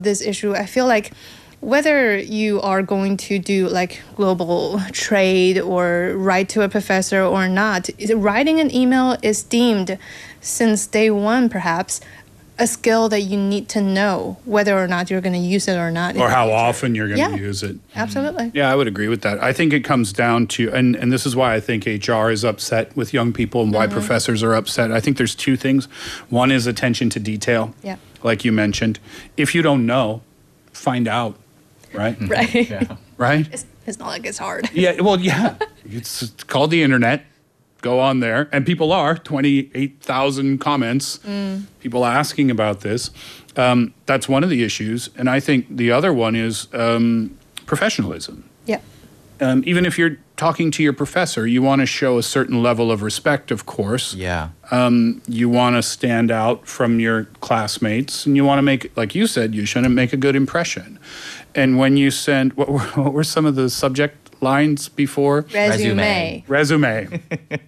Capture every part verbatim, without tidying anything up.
this issue. I feel like whether you are going to do like global trade or write to a professor or not, writing an email is deemed since day one perhaps a skill that you need to know whether or not you're going to use it or not. Or how often you're going yeah, to use it. Absolutely. Yeah, I would agree with that. I think it comes down to, and, and this is why I think H R is upset with young people and why mm-hmm. professors are upset. I think there's two things. One is attention to detail, yeah. like you mentioned. If you don't know, find out, right? Right. Yeah. Right? It's, it's not like it's hard. Yeah, well, yeah. It's called the internet. Go on there, and people are, twenty-eight thousand comments, mm. people asking about this. Um, that's one of the issues, and I think the other one is um, professionalism. Yeah. Um, even if you're talking to your professor, you want to show a certain level of respect, of course. Yeah. Um, you want to stand out from your classmates, and you want to make, like you said, you shouldn't make a good impression. And when you send, what were, what were some of the subject lines before? Resume. Resume.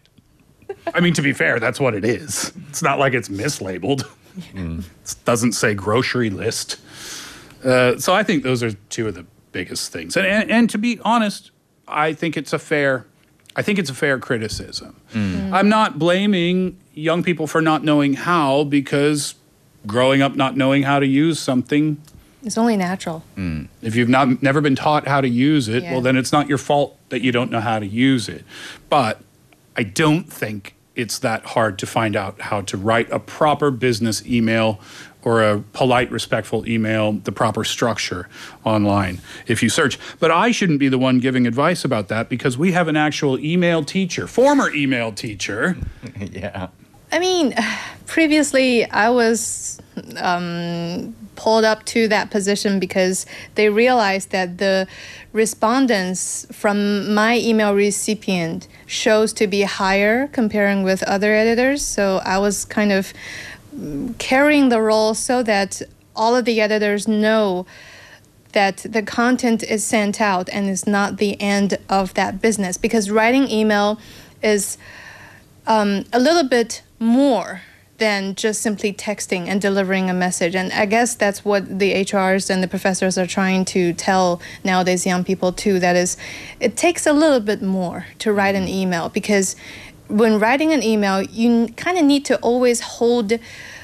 I mean, to be fair, that's what it is. It's not like it's mislabeled. Mm. It doesn't say grocery list. Uh, so I think those are two of the biggest things. And, and, and to be honest, I think it's a fair, I think it's a fair criticism. Mm. Mm. I'm not blaming young people for not knowing how, because growing up not knowing how to use something, it's only natural. Mm. If you've not never been taught how to use it, yeah. well, then it's not your fault that you don't know how to use it. But I don't think it's that hard to find out how to write a proper business email or a polite, respectful email, the proper structure online if you search. But I shouldn't be the one giving advice about that, because we have an actual email teacher, former email teacher. Yeah. I mean, previously I was um, pulled up to that position because they realized that the respondents from my email recipient shows to be higher comparing with other editors. So I was kind of carrying the role so that all of the editors know that the content is sent out and is not the end of that business. Because writing email is um, a little bit more than just simply texting and delivering a message. And I guess that's what the H Rs and the professors are trying to tell nowadays young people too, that is, it takes a little bit more to write an email, because when writing an email, you kind of need to always hold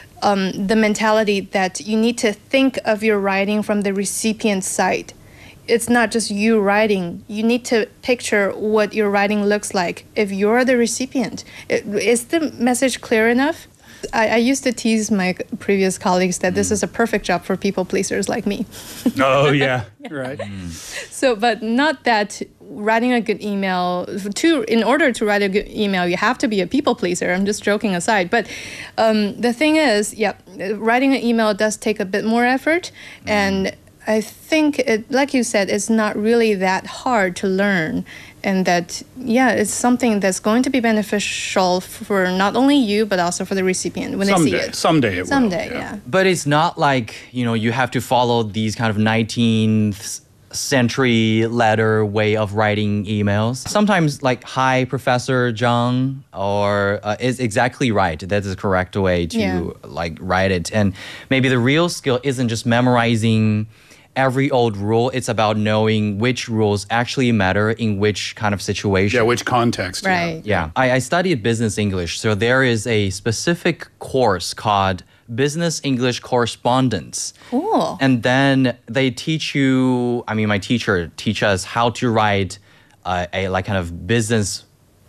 um, the mentality that you need to think of your writing from the recipient side. It's not just you writing. You need to picture what your writing looks like if you're the recipient. It, is the message clear enough? I, I used to tease my previous colleagues that mm. this is a perfect job for people pleasers like me. Oh, yeah, right. Mm. So, but not that writing a good email, to, in order to write a good email, you have to be a people pleaser. I'm just joking aside. But um, the thing is, yeah, writing an email does take a bit more effort. Mm. And I think, it, like you said, it's not really that hard to learn. And that, yeah, it's something that's going to be beneficial for not only you, but also for the recipient when someday, they see it. Someday it Someday, will. yeah. yeah. But it's not like, you know, you have to follow these kind of nineteenth century letter way of writing emails. Sometimes like, hi, Professor Zhang, or uh, is exactly right. That's the correct way to yeah. like write it. And maybe the real skill isn't just memorizing every old rule. It's about knowing which rules actually matter in which kind of situation. Yeah, which context. Right. Yeah. yeah. I, I studied business English. So there is a specific course called Business English Correspondence. Cool. And then they teach you, I mean, my teacher teach us how to write uh, a like kind of business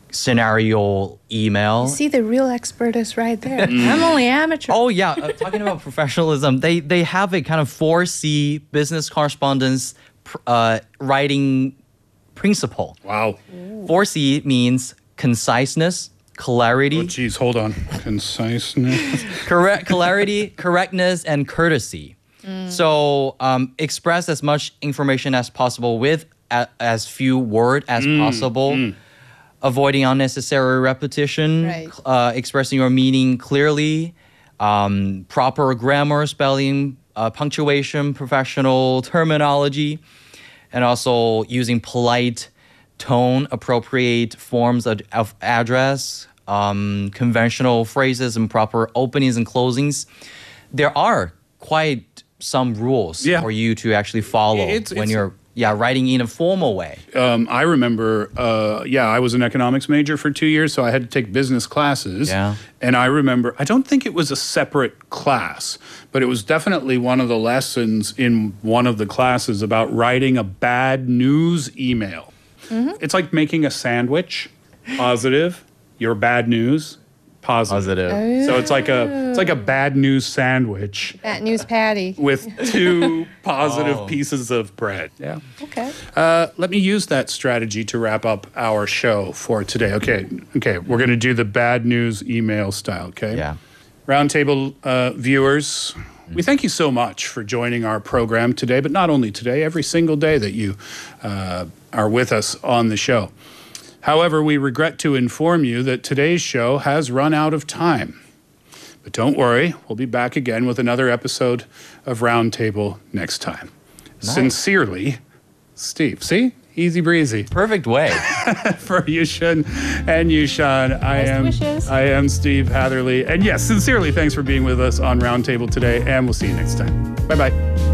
scenario email. You see, the real expert is right there. I'm only amateur. Oh yeah, uh, talking about professionalism, they they have a kind of four C business correspondence uh, writing principle. Wow. four C means conciseness, clarity. Oh, geez, hold on. Conciseness. Correct, clarity, correctness, and courtesy. Mm. So um, express as much information as possible with a, as few words as mm. possible. Mm. Avoiding unnecessary repetition, right. uh, expressing your meaning clearly, um, proper grammar, spelling, uh, punctuation, professional terminology, and also using polite tone, appropriate forms of, of address, um, conventional phrases, and proper openings and closings. There are quite some rules Yeah. for you to actually follow It's- when it's- you're yeah writing in a formal way. Um, I remember, uh, yeah, I was an economics major for two years, so I had to take business classes. Yeah. And I remember, I don't think it was a separate class, but it was definitely one of the lessons in one of the classes about writing a bad news email. It's like making a sandwich, positive, your bad news, positive. Positive. So it's like a it's like a bad news sandwich That news patty. with two positive Oh. pieces of bread. Yeah. Okay. Uh, let me use that strategy to wrap up our show for today. Okay, okay, we're going to do the bad news email style. Okay. Yeah. Roundtable uh, viewers, we thank you so much for joining our program today, but not only today, every single day that you uh, are with us on the show. However, we regret to inform you that today's show has run out of time. But don't worry, we'll be back again with another episode of Roundtable next time. Sincerely, Steve. See? Easy breezy. Perfect way. For Yushin and Yushan, I Best am wishes. I am Steve Hatherley. And yes, sincerely, thanks for being with us on Roundtable today, and we'll see you next time. Bye-bye.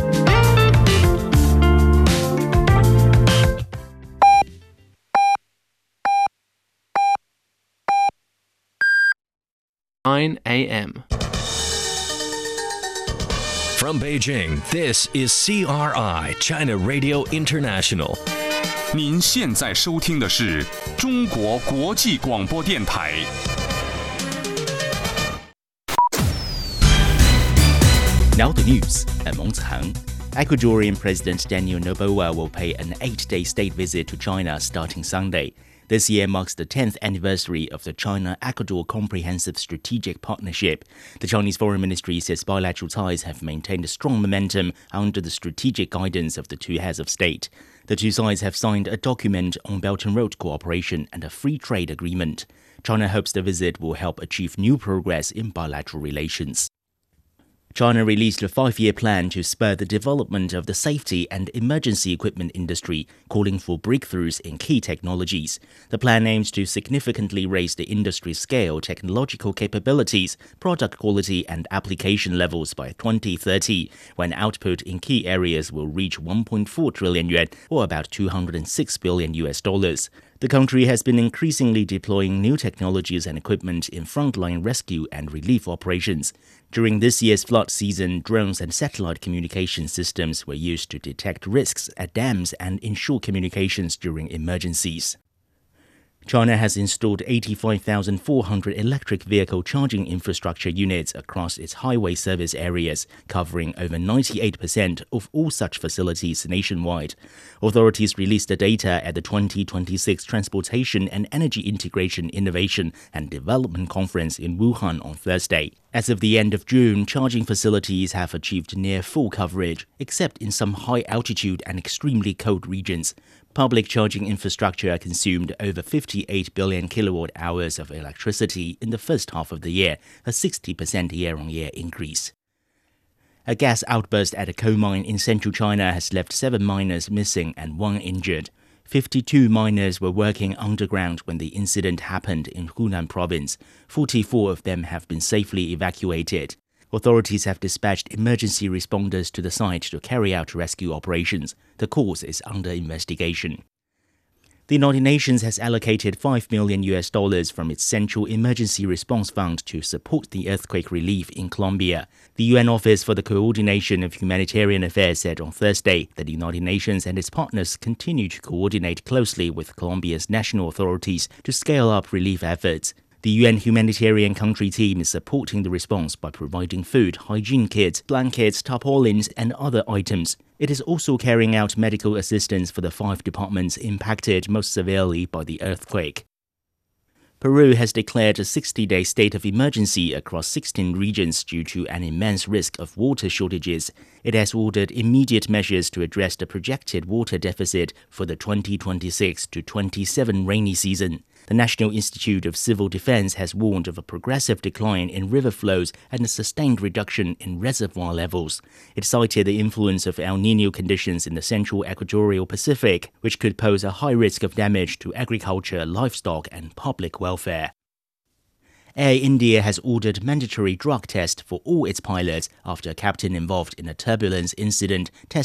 nine a.m. From Beijing, this is C R I, China Radio International. 您现在收听的是中国国际广播电台。 Now the news. I'm Meng Cang. Ecuadorian President Daniel Noboa will pay an eight-day state visit to China starting Sunday. This year marks the tenth anniversary of the China-Ecuador Comprehensive Strategic Partnership. The Chinese Foreign Ministry says bilateral ties have maintained a strong momentum under the strategic guidance of the two heads of state. The two sides have signed a document on Belt and Road cooperation and a free trade agreement. China hopes the visit will help achieve new progress in bilateral relations. China released a five-year plan to spur the development of the safety and emergency equipment industry, calling for breakthroughs in key technologies. The plan aims to significantly raise the industry's scale, technological capabilities, product quality and application levels by twenty thirty, when output in key areas will reach one point four trillion yuan, or about two hundred six billion U S dollars. The country has been increasingly deploying new technologies and equipment in frontline rescue and relief operations. During this year's flood season, drones and satellite communication systems were used to detect risks at dams and ensure communications during emergencies. China has installed eighty-five thousand four hundred electric vehicle charging infrastructure units across its highway service areas, covering over ninety-eight percent of all such facilities nationwide. Authorities released the data at the twenty twenty-six Transportation and Energy Integration Innovation and Development Conference in Wuhan on Thursday. As of the end of June, charging facilities have achieved near full coverage, except in some high-altitude and extremely cold regions. Public charging infrastructure consumed over fifty-eight billion kilowatt hours of electricity in the first half of the year, a sixty percent year-on-year increase. A gas outburst at a coal mine in central China has left seven miners missing and one injured. fifty-two miners were working underground when the incident happened in Hunan province. forty-four of them have been safely evacuated. Authorities have dispatched emergency responders to the site to carry out rescue operations. The cause is under investigation. The United Nations has allocated five million U S dollars from its Central Emergency Response Fund to support the earthquake relief in Colombia. The U N Office for the Coordination of Humanitarian Affairs said on Thursday that the United Nations and its partners continue to coordinate closely with Colombia's national authorities to scale up relief efforts. The U N humanitarian country team is supporting the response by providing food, hygiene kits, blankets, tarpaulins, and other items. It is also carrying out medical assistance for the five departments impacted most severely by the earthquake. Peru has declared a sixty-day state of emergency across sixteen regions due to an immense risk of water shortages. It has ordered immediate measures to address the projected water deficit for the twenty twenty-six to twenty-seven rainy season. The National Institute of Civil Defense has warned of a progressive decline in river flows and a sustained reduction in reservoir levels. It cited the influence of El Niño conditions in the central equatorial Pacific, which could pose a high risk of damage to agriculture, livestock, and public welfare. Air India has ordered mandatory drug tests for all its pilots after a captain involved in a turbulence incident tested